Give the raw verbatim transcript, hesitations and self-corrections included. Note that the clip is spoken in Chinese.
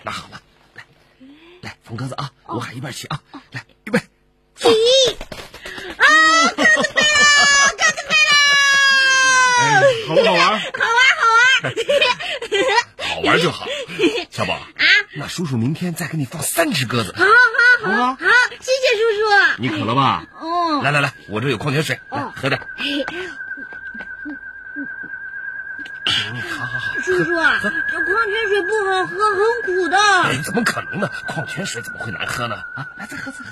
拿好了，来，来，疯鸽子啊，我喊一半起啊，来，预备， 起！啊，鸽子飞了，鸽子飞了！ 哎，好不好玩？ 好玩，好玩。 好玩就好。小宝啊，那叔叔明天再给你放三只鸽子。 好好好，好，谢谢叔叔。 你渴了吧？ 哦， 来来来，我这有矿泉水，来喝点。好好好， 叔叔啊，这矿泉水不好喝，很苦的。 哎，怎么可能呢？矿泉水怎么会难喝呢？啊，来再喝再喝。